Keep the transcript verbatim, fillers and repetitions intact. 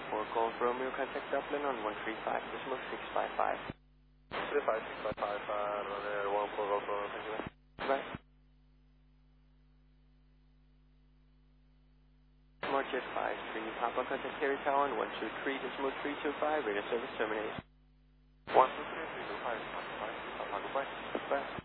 four Golf Romeo, contact Dublin on one three five, decimal six five five. three five six five five, uh, runway one four Golf Romeo, thank you. Bye. Smart Jet five three, Papa, contact Harry Tower on one two three, decimal three two five, radio service terminated. one two three, three two five, Papa, goodbye. Bye.